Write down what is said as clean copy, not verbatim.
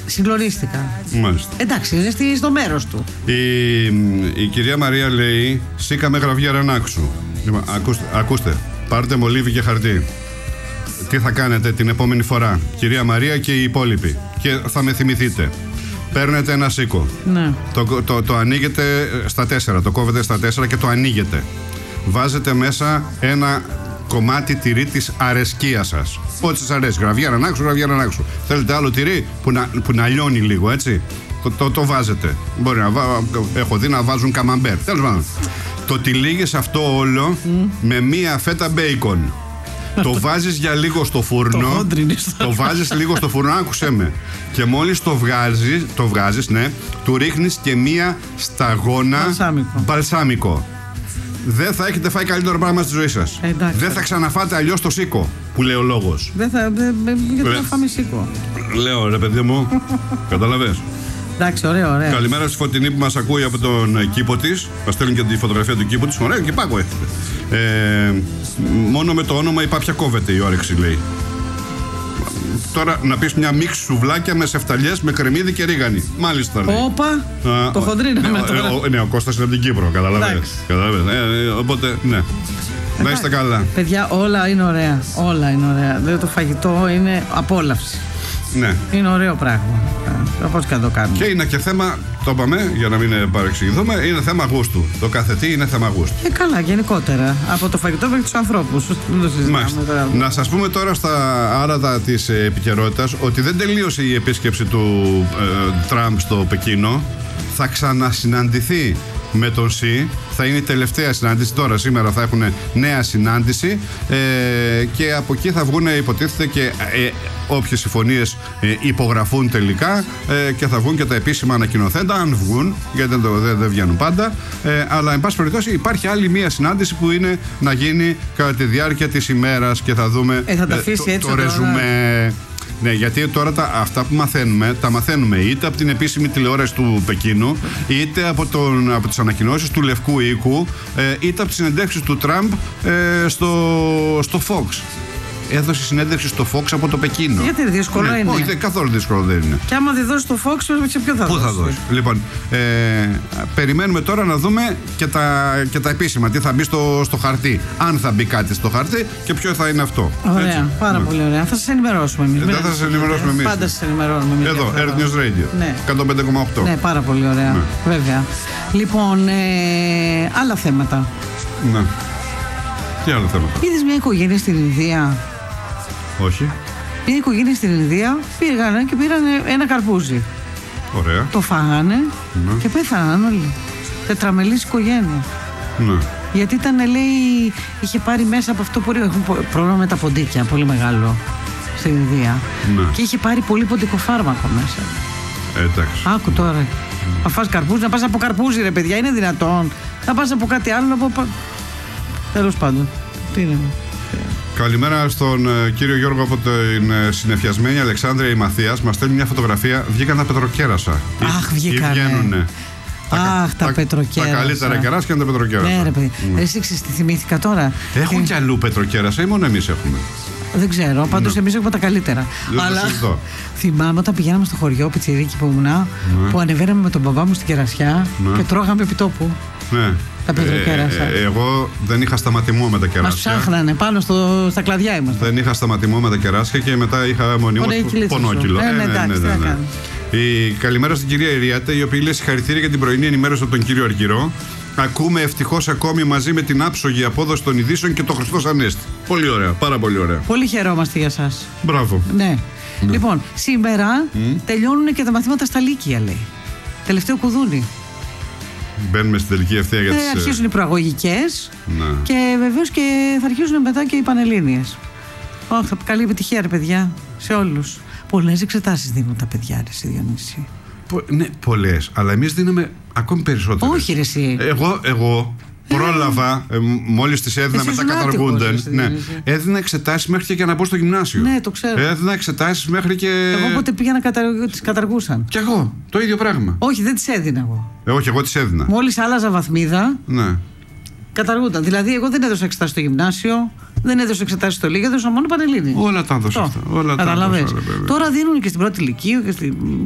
Συγκλονίστηκα. Μάλιστα. Εντάξει, είναι στο μέρος του. Η κυρία Μαρία λέει: σήκαμε γραβιέρα Νάξου. Ακούστε, πάρτε μολύβι και χαρτί. Τι θα κάνετε την επόμενη φορά, κυρία Μαρία και οι υπόλοιποι? Και θα με θυμηθείτε. Παίρνετε ένα σίκο. Ναι. Το ανοίγετε στα 4. Το κόβετε στα 4 και το ανοίγετε. Βάζετε μέσα ένα κομμάτι τυρί της αρεσκίας σας. Ό,τι σας αρέσει. Γραβιέρα Νάξου. Θέλετε άλλο τυρί που να λιώνει λίγο, έτσι? Το βάζετε. Μπορεί έχω δει να βάζουν καμαμπέρ. Τέλος πάντων. Το τυλίγεις αυτό όλο με μία φέτα μπέικον. Το βάζεις για λίγο στο φούρνο. Το βάζεις λίγο στο φούρνο, άκουσέ με. Και μόλις το βγάζεις, ναι, του ρίχνεις και μία σταγόνα μπαλσάμικο. Δεν θα έχετε φάει καλύτερο πράγμα στη ζωή σας. Δεν θα ξαναφάτε αλλιώς το σίκο, που λέει ο λόγος. Γιατί θα φάμε σίκο. Λέω, ρε παιδί μου, καταλαβες. Εντάξει, ωραία. Καλημέρα στη Φωτεινή που μας ακούει από τον κήπο της. Μας στέλνει και τη φωτογραφία του κήπου της. Ωραία, και πάγο έχετε. Μόνο με το όνομα η πάπια κόβεται, η όρεξη λέει. Τώρα να πεις μια μίξ σουβλάκια με σεφταλιές, με κρεμμύδι και ρίγανη. Μάλιστα λέει. Όπα, το χοντρίναμε τώρα. Ναι, ο Κώστας είναι από την Κύπρο, καταλαβαίνεις. Οπότε, ναι. Να είστε καλά. Παιδιά, όλα είναι ωραία. Δηλαδή το φαγητό είναι απόλαυση. Ναι. Είναι ωραίο πράγμα. Όπως και να το κάνουμε. Και είναι και θέμα, το είπαμε για να μην παρεξηγηθούμε, είναι θέμα γούστου. Το κάθε τι είναι θέμα γούστου. Καλά, γενικότερα. Από το φαγητό μέχρι τους ανθρώπους. Να σας πούμε τώρα στα άρατα της επικαιρότητας ότι δεν τελείωσε η επίσκεψη του Τραμπ στο Πεκίνο. Θα ξανασυναντηθεί με τον Σι. Θα είναι η τελευταία συνάντηση. Τώρα σήμερα θα έχουν νέα συνάντηση και από εκεί θα βγουν, υποτίθεται, και όποιες συμφωνίες υπογραφούν τελικά και θα βγουν και τα επίσημα ανακοινωθέντα, αν βγουν, γιατί δεν βγαίνουν πάντα, αλλά εν πάση περιπτώσει υπάρχει άλλη μία συνάντηση που είναι να γίνει κατά τη διάρκεια της ημέρας και θα δούμε το ρεζουμέ. Ναι, γιατί τώρα αυτά που μαθαίνουμε, τα μαθαίνουμε είτε από την επίσημη τηλεόραση του Πεκίνου, είτε από τις ανακοινώσεις του Λευκού Οίκου, είτε από τις συνεντεύξεις του Τραμπ στο Fox. Έδωσε συνέντευξη στο Fox από το Πεκίνο. Γιατί δύσκολο είναι? Όχι, καθόλου δύσκολο δεν είναι. Και άμα δεν δώσει το Fox, σε ποιο θα δώσει? Πού θα δώσει? Λοιπόν, περιμένουμε τώρα να δούμε και τα επίσημα. Τι θα μπει στο χαρτί. Αν θα μπει κάτι στο χαρτί και ποιο θα είναι αυτό. Ωραία, έτσι? Πάρα πολύ ωραία. Θα σας ενημερώσουμε εμείς. Δεν θα σας ενημερώσουμε εμείς. Πάντα σας ενημερώνουμε εμείς. Εδώ, Earth News Radio. Ναι. 105,8. Ναι, πάρα πολύ ωραία. Ναι. Βέβαια. Λοιπόν, άλλα θέματα. Ναι. Τι άλλα θέματα? Είδες μια οικογένεια στην Ινδία? Όχι. Μια οικογένεια στην Ινδία πήγανε και πήραν ένα καρπούζι. Ωραία. Το φάγανε και πέθαναν όλοι. Τετραμελής οικογένεια. Ναι. Γιατί ήταν, λέει, είχε πάρει μέσα από αυτό που έχουν πρόβλημα με τα ποντίκια, πολύ μεγάλο στην Ινδία. Ναι. Και είχε πάρει πολύ ποντικό φάρμακο μέσα. Εντάξει. Άκου τώρα. Να φας καρπούζι, να πας από καρπούζι, ρε παιδιά, είναι δυνατόν? Να πας από κάτι άλλο, τέλος πάντων. Τι είναι? Καλημέρα στον κύριο Γιώργο από την συνεφιασμένη Αλεξάνδρεια η Μαθίας. Μας στέλνει μια φωτογραφία. Βγήκαν τα πετροκέρασα. Αχ, βγήκανε. Βγαίνουνε. Αχ, τα πετροκέρασα. Τα καλύτερα κεράσια είναι τα πετροκέρασα. Ναι, ρε παιδί. Εσύ ξέρεις τι θυμήθηκα τώρα? Έχουν κι αλλού πετροκέρασα ή μόνο εμείς έχουμε? Δεν ξέρω, πάντως εμείς έχουμε τα καλύτερα. Αλλά θυμάμαι όταν πηγαίναμε στο χωριό, πιτσιρίκι που ήμουνα, που ανεβαίναμε με τον μπαμπά μου στην κερασιά και τρώγαμε επί τόπου. Ναι. Τα πετροκέρασα. Εγώ δεν είχα σταματημό με τα κεράσια. Μας ψάχνανε πάνω στα κλαδιά ήμασταν. Δεν είχα σταματημό με τα κεράσια και μετά είχα μονίμως πονόκυλο. Η καλημέρα στην κυρία Ιριάτα, η οποία λέει συγχαρητήρια για την πρωινή ενημέρωση από τον κύριο Αργυρό. Ακούμε ευτυχώς ακόμη μαζί με την άψογη απόδοση των ειδήσεων και το Χριστός Ανέστη. Πολύ ωραία, πάρα πολύ ωραία. Πολύ χαιρόμαστε για σας. Μπράβο. Ναι. Λοιπόν, σήμερα τελειώνουν και τα μαθήματα στα Λύκεια, λέει. Τελευταίο κουδούνι. Μπαίνουμε στην τελική ευθεία για τις... αρχίζουν οι προαγωγικές και βεβαίως και θα αρχίσουν μετά και οι πανελλήνιες. Καλή επιτυχία, ρε παιδιά, σε όλους. Πολλές εξετάσεις δίνουν τα παιδιά, ρε Διονύση. Ναι, πολλές, αλλά εμείς δίνουμε ακόμη περισσότερες. Όχι, ρε εσύ. Εγώ πρόλαβα, μόλις τις έδινα, μετά καταργούνται. Ναι. Έδινα εξετάσεις μέχρι και να μπω στο γυμνάσιο. Ναι, το ξέρω. Έδινα εξετάσεις μέχρι και. Εγώ πότε πήγαινα τις καταργούσαν. Κι εγώ, το ίδιο πράγμα. Όχι, δεν τις έδινα εγώ. Όχι, εγώ τις έδινα. Μόλις άλλαζα βαθμίδα, ναι, καταργούνταν. Δηλαδή, εγώ δεν έδωσα εξετάσεις στο γυμνάσιο, δεν έδωσα εξετάσεις στο Λίγα, έδωσα μόνο πανελλήνιες. Όλα τα έδωσα αυτά. Καταλαβαίνεις. Τώρα δίνουν και στην πρώτη ηλικία και στην